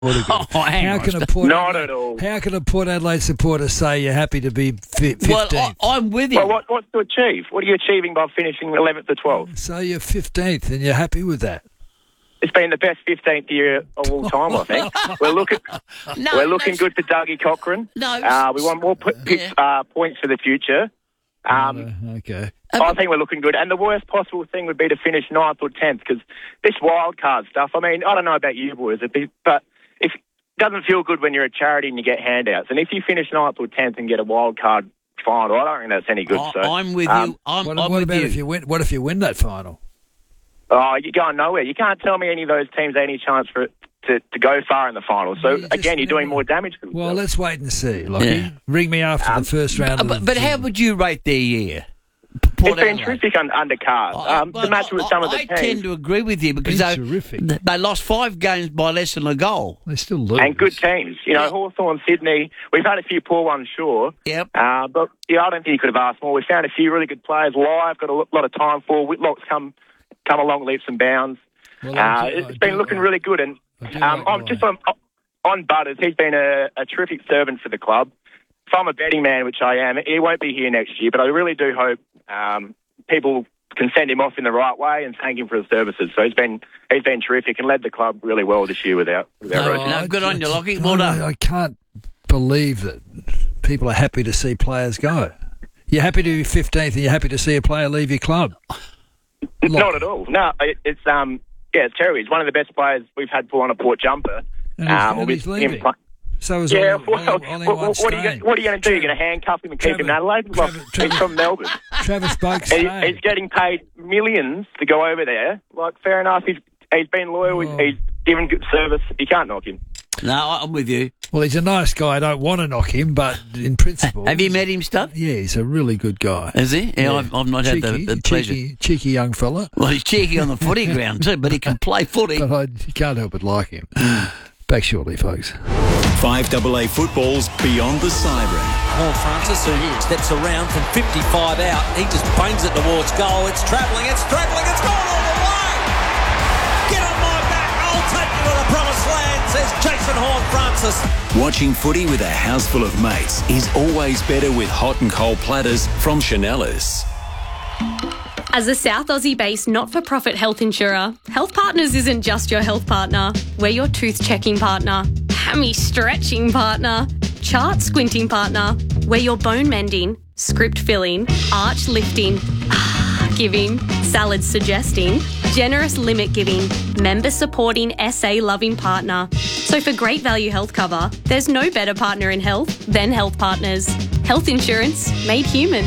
How Not at all. How can a Port Adelaide supporter say you're happy to be 15th? Well, I'm with you. Well, what's to achieve? What are you achieving by finishing 11th or 12th? So you're 15th and you're happy with that? It's been the best 15th year of all time, I think. We're looking good for Dougie Cochran. No. We want more points for the future. Okay. I think we're looking good. And the worst possible thing would be to finish 9th or 10th, because this wild card stuff, I mean, I don't know about you boys, but it doesn't feel good when you're a charity and you get handouts. And if you finish 9th or 10th and get a wild card final, I don't think that's any good. I'm with you. What about if you win? What if you win that final? Oh, you're going nowhere. You can't tell me any of those teams have any chance for it to go far in the final. So, you're doing more damage to them. Well, let's wait and see. Lockie. Ring me after the first round. But how would you rate their year? It's been terrific undercard. The match with some of the teams. I tend to agree with you because they lost 5 games by less than a goal. They still lose. And good teams. Hawthorn, Sydney, we've had a few poor ones, sure. Yep. But I don't think you could have asked more. We found a few really good players live, got a lot of time for. Whitlock's come along leaps and bounds. Well, it's been looking really good. And just on Butters, he's been a terrific servant for the club. If I'm a betting man, which I am, he won't be here next year, but I really do hope people can send him off in the right way and thank him for his services. So he's been terrific and led the club really well this year without No, good on you, Lockie. Well done. I can't believe that people are happy to see players go. You're happy to be 15th and you're happy to see a player leave your club? Not at all. No, it's terrible. He's one of the best players we've had pull on a Port jumper. And he's leaving. So is what are you going to do? You're going to handcuff him and keep him in Adelaide? He's from Melbourne. Travis Boak He's getting paid millions to go over there. Fair enough. He's been loyal. He's given good service. You can't knock him. No, I'm with you. Well, he's a nice guy. I don't want to knock him, but in principle... Have you met him, Stubb? Yeah, he's a really good guy. Is he? Yeah, I've not had the pleasure. Cheeky young fella. Well, he's cheeky on the footy ground too, but he can play footy. But you can't help but like him. Back shortly, folks. 5AA football's Beyond the Siren. Horne-Francis, who steps around from 55 out. He just bangs it towards goal. It's travelling, it's gone all the way! Get on my back, I'll take you to the promised land, says Jason Horne-Francis. Watching footy with a house full of mates is always better with hot and cold platters from Chanellis. As a South Aussie-based not-for-profit health insurer, Health Partners isn't just your health partner. We're your tooth-checking partner, hammy-stretching partner, chart-squinting partner. We're your bone-mending, script-filling, arch-lifting, giving, salad-suggesting, generous limit-giving, member-supporting, SA-loving partner. So for great value health cover, there's no better partner in health than Health Partners. Health insurance made human.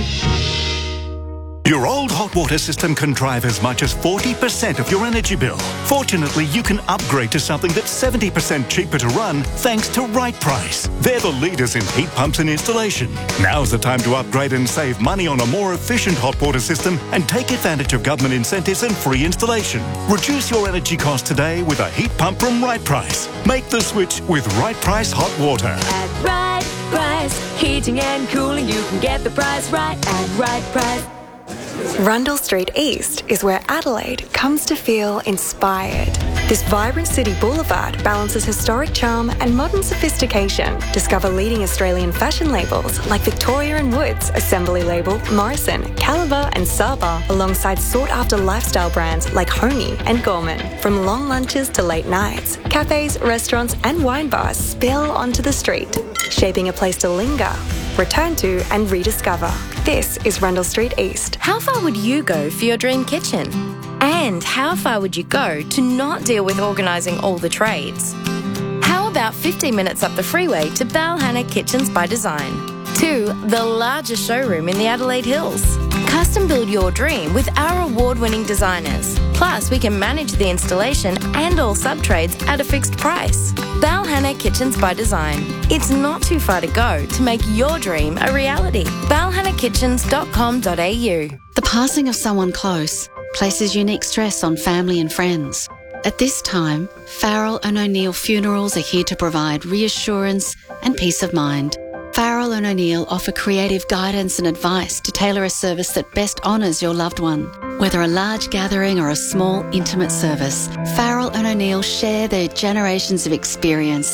Your old hot water system can drive as much as 40% of your energy bill. Fortunately, you can upgrade to something that's 70% cheaper to run thanks to Right Price. They're the leaders in heat pumps and installation. Now's the time to upgrade and save money on a more efficient hot water system and take advantage of government incentives and free installation. Reduce your energy costs today with a heat pump from Right Price. Make the switch with Right Price Hot Water. At Right Price, heating and cooling, you can get the price right at Right Price. Rundle Street East is where Adelaide comes to feel inspired. This vibrant city boulevard balances historic charm and modern sophistication. Discover leading Australian fashion labels like Victoria & Woods, Assembly Label, Morrison, Caliber and Saba, alongside sought-after lifestyle brands like Honey and Gorman. From long lunches to late nights, cafes, restaurants and wine bars spill onto the street, shaping a place to linger, return to and rediscover. This is Rundle Street East. How far would you go for your dream kitchen? And how far would you go to not deal with organising all the trades? How about 15 minutes up the freeway to Balhanna Kitchens by Design? 2, the largest showroom in the Adelaide Hills. Custom build your dream with our award-winning designers. Plus, we can manage the installation and all sub-trades at a fixed price. Balhanna Kitchens by Design. It's not too far to go to make your dream a reality. balhannakitchens.com.au. The passing of someone close places unique stress on family and friends. At this time, Farrell and O'Neill Funerals are here to provide reassurance and peace of mind. Farrell and O'Neill offer creative guidance and advice to tailor a service that best honours your loved one. Whether a large gathering or a small, intimate service, Farrell and O'Neill share their generations of experience